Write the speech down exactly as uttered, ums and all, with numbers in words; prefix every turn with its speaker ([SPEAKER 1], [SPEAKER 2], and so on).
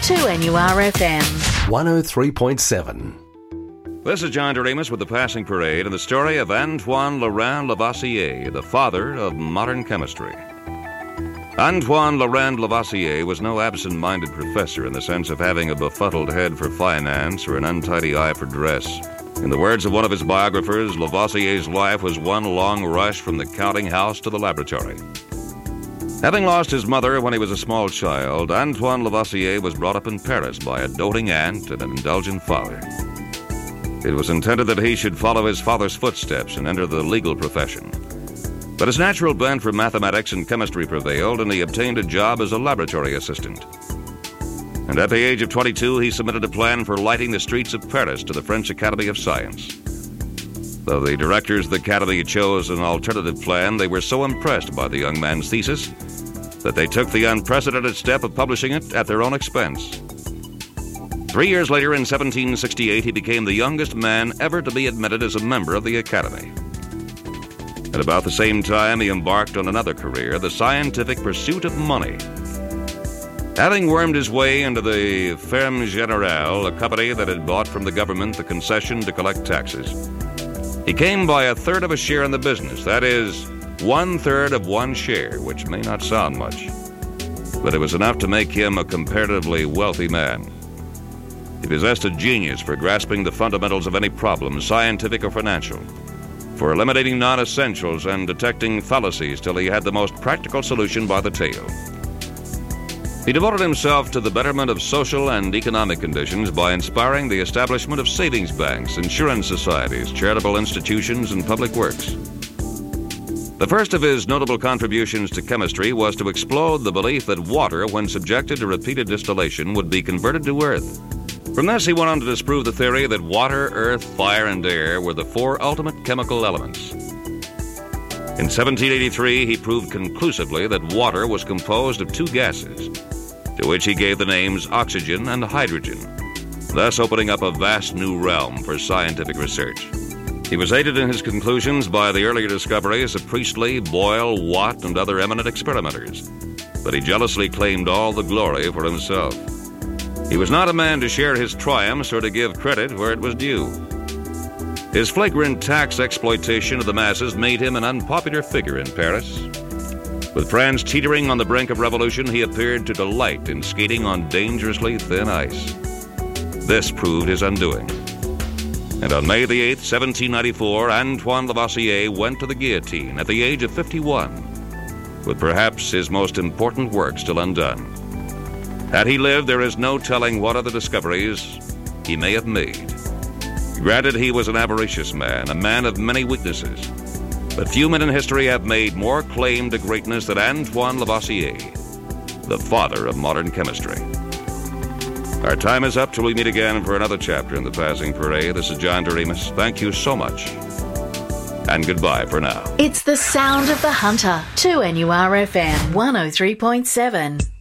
[SPEAKER 1] two N U R F M.
[SPEAKER 2] one oh three point seven.
[SPEAKER 3] This is John Doremus with the Passing Parade and the story of Antoine Laurent Lavoisier, the father of modern chemistry. Antoine Laurent Lavoisier was no absent-minded professor in the sense of having a befuddled head for finance or an untidy eye for dress. In the words of one of his biographers, Lavoisier's life was one long rush from the counting house to the laboratory. Having lost his mother when he was a small child, Antoine Lavoisier was brought up in Paris by a doting aunt and an indulgent father. It was intended that he should follow his father's footsteps and enter the legal profession. But his natural bent for mathematics and chemistry prevailed, and he obtained a job as a laboratory assistant. And at the age of twenty-two, he submitted a plan for lighting the streets of Paris to the French Academy of Science. Though the directors of the Academy chose an alternative plan, they were so impressed by the young man's thesis that they took the unprecedented step of publishing it at their own expense. Three years later, in seventeen sixty-eight, he became the youngest man ever to be admitted as a member of the Academy. At about the same time, he embarked on another career, the scientific pursuit of money. Having wormed his way into the Ferme Générale, a company that had bought from the government the concession to collect taxes, he came by a third of a share in the business, that is, one-third of one share, which may not sound much, but it was enough to make him a comparatively wealthy man. He possessed a genius for grasping the fundamentals of any problem, scientific or financial, for eliminating non-essentials and detecting fallacies till he had the most practical solution by the tail. He devoted himself to the betterment of social and economic conditions by inspiring the establishment of savings banks, insurance societies, charitable institutions, and public works. The first of his notable contributions to chemistry was to explode the belief that water, when subjected to repeated distillation, would be converted to earth. From this, he went on to disprove the theory that water, earth, fire, and air were the four ultimate chemical elements. In seventeen eighty-three, he proved conclusively that water was composed of two gases, to which he gave the names oxygen and hydrogen, thus opening up a vast new realm for scientific research. He was aided in his conclusions by the earlier discoveries of Priestley, Boyle, Watt, and other eminent experimenters, but he jealously claimed all the glory for himself. He was not a man to share his triumphs or to give credit where it was due. His flagrant tax exploitation of the masses made him an unpopular figure in Paris. With France teetering on the brink of revolution, he appeared to delight in skating on dangerously thin ice. This proved his undoing. And on May the eighth, seventeen ninety-four, Antoine Lavoisier went to the guillotine at the age of fifty-one, with perhaps his most important work still undone. Had he lived, there is no telling what other discoveries he may have made. Granted, he was an avaricious man, a man of many weaknesses, but few men in history have made more claim to greatness than Antoine Lavoisier, the father of modern chemistry. Our time is up till we meet again for another chapter in the Passing Parade. This is John Doremus. Thank you so much, and goodbye for now.
[SPEAKER 1] It's the sound of the hunter, two N U R F M one oh three point seven.